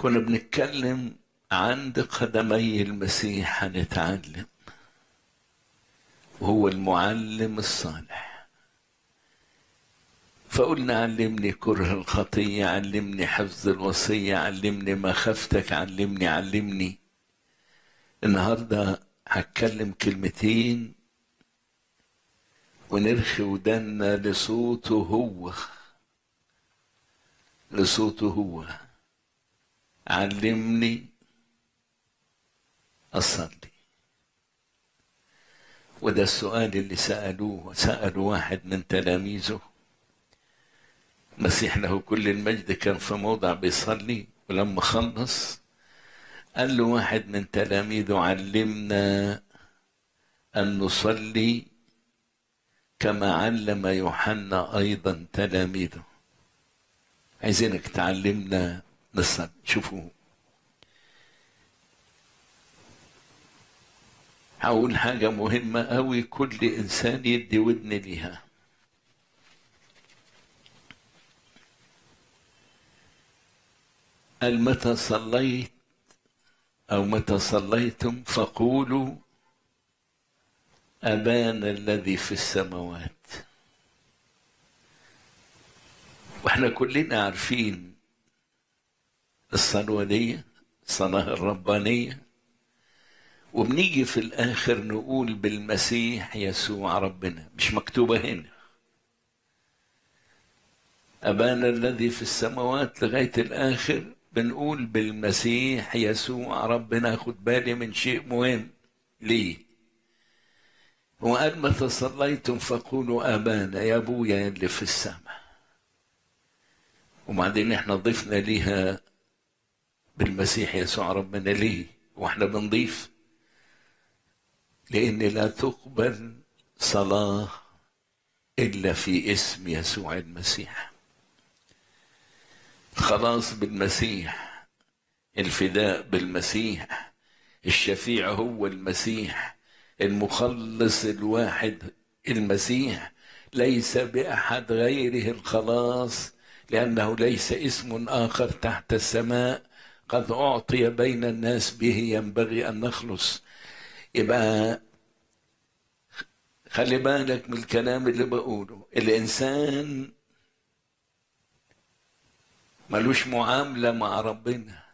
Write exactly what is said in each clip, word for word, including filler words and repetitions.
كنا بنتكلم عند قدمي المسيح هنتعلم، وهو المعلم الصالح. فقلنا علمني كره الخطية، علمني حفظ الوصية، علمني مخافتك، علمني علمني النهاردة هتكلم كلمتين ونرخي ودنا لصوته هو، لصوته هو. علمني أصلي. وده السؤال اللي سألوه سألوا واحد من تلاميذه. مسيح له كل المجد كان في موضع بيصلي، ولما خلص قال له واحد من تلاميذه: علمنا أن نصلي كما علم يوحنا أيضا تلاميذه. عايزينك تعلمنا نصلي. شوفوا، هقول حاجة مهمة أوي كل إنسان يدي ودن ليها. قال: متى صليت أو متى صليتم فقولوا أبانا الذي في السماوات. واحنا كلنا عارفين الصلوة دي، الصلاة الربانية، وبنيجي في الآخر نقول بالمسيح يسوع ربنا. مش مكتوبة هنا أبانا الذي في السماوات لغاية الآخر، بنقول بالمسيح يسوع ربنا. خد بالي من شيء مهم. ليه؟ هو قال: متى صليتم فقولوا أبانا، يا أبويا اللي في السماء. وبعدين احنا ضفنا ليها بالمسيح يسوع ربنا. ليه؟ واحنا بنضيف لأن لا تقبل صلاة إلا في اسم يسوع المسيح. خلاص بالمسيح، الفداء بالمسيح، الشفيع هو المسيح، المخلص الواحد المسيح. ليس بأحد غيره الخلاص، لأنه ليس اسم آخر تحت السماء قد أعطي بين الناس به ينبغي أن نخلص. يبقى خلي بالك من الكلام اللي بقوله. الإنسان ملوش معاملة مع ربنا،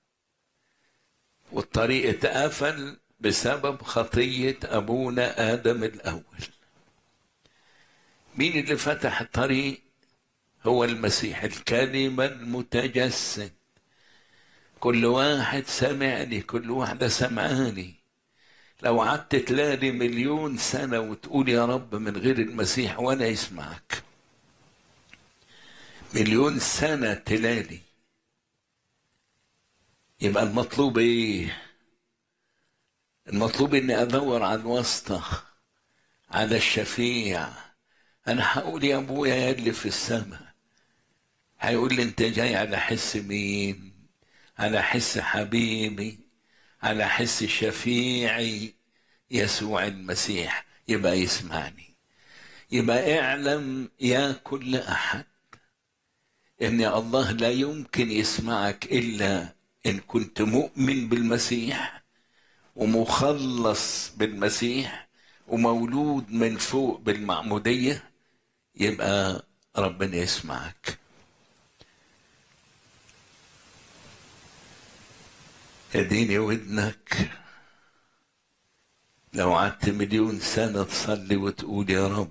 والطريق اتقفل بسبب خطية أبونا آدم الأول. مين اللي فتح الطريق؟ هو المسيح، الكلمة المتجسد. كل واحد سمعني، كل واحدة سمعاني. لو قعدت تلالي مليون سنة وتقول يا رب من غير المسيح وأنا يسمعك. مليون سنة تلالي. يبقى المطلوب ايه؟ المطلوب اني ادور على الواسطة، على الشفيع. انا هقول يا ابويا يا اللي في السماء. هيقول لي: انت جاي على حس مين؟ على حس حبيبي، على حس شفيعي يسوع المسيح. يبقى يسمعني. يبقى اعلم يا كل احد ان الله لا يمكن يسمعك الا ان كنت مؤمن بالمسيح ومخلص بالمسيح ومولود من فوق بالمعمودية. يبقى ربنا يسمعك. اديني ودنك. لو قعدت مليون سنة تصلي وتقول يا رب،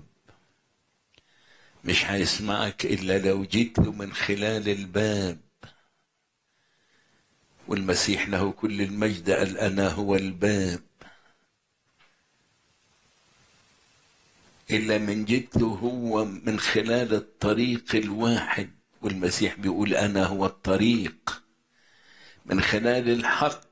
مش هيسمعك إلا لو جيت له من خلال الباب. والمسيح له كل المجد قال: أنا هو الباب. إلا من جيت له هو من خلال الطريق الواحد. والمسيح بيقول: أنا هو الطريق. من خلال الحق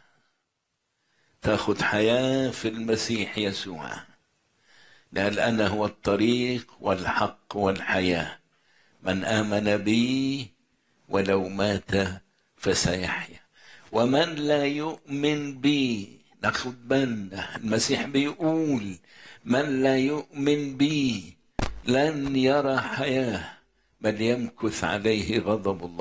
تاخد حياة في المسيح يسوع. قال: أنا هو الطريق والحق والحياة، من آمن بي ولو مات فسيحيا، ومن لا يؤمن بي. ناخد بالنا، المسيح بيقول: من لا يؤمن بي لن يرى حياة بل يمكث عليه غضب الله.